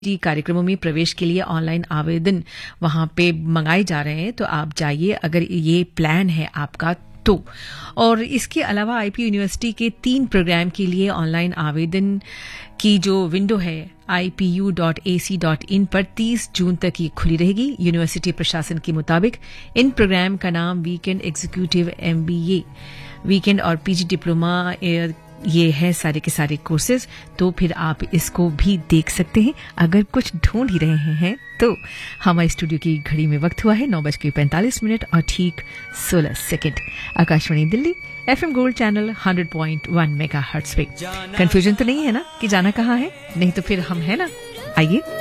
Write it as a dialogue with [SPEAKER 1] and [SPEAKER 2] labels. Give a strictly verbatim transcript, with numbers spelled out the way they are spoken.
[SPEAKER 1] जी कार्यक्रमों में प्रवेश के लिए ऑनलाइन आवेदन वहां पे मंगाए जा रहे हैं, तो आप जाइए अगर ये प्लान है आपका तो। और इसके अलावा आईपी यूनिवर्सिटी के तीन प्रोग्राम के लिए ऑनलाइन आवेदन की जो विंडो है I P U dot A C dot in पर तीस जून तक ये खुली रहेगी। यूनिवर्सिटी प्रशासन के मुताबिक इन प्रोग्राम का नाम वीकेंड एग्जीक्यूटिव एम बी ए वीकेंड और पीजी डिप्लोमा ये है सारे के सारे कोर्सेज। तो फिर आप इसको भी देख सकते हैं अगर कुछ ढूंढ ही रहे हैं तो। हमारे स्टूडियो की घड़ी में वक्त हुआ है नौ बज के पैंतालीस मिनट और ठीक सोलह second. Akashvani Delhi FM gold channel hundred point one mega hertz पे। कंफ्यूजन तो नहीं है ना कि जाना कहाँ है? नहीं तो फिर हम है ना, आइए।